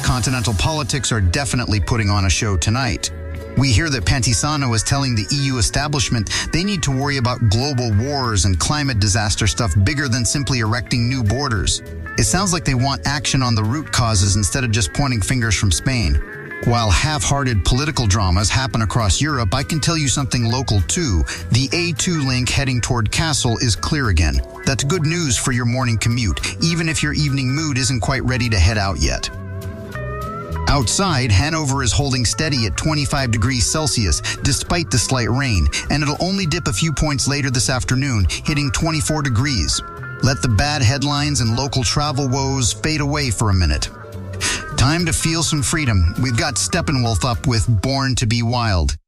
continental politics are definitely putting on a show tonight. We hear that Pantisano is telling the EU establishment they need to worry about global wars and climate disaster stuff bigger than simply erecting new borders. It sounds like they want action on the root causes instead of just pointing fingers from Spain. While half-hearted political dramas happen across Europe, I can tell you something local too. The A2 link heading toward Kassel is clear again. That's good news for your morning commute, even if your evening mood isn't quite ready to head out yet. Outside, Hanover is holding steady at 25 degrees Celsius, despite the slight rain, and it'll only dip a few points later this afternoon, hitting 24 degrees. Let the bad headlines and local travel woes fade away for a minute. Time to feel some freedom. We've got Steppenwolf up with Born to be Wild.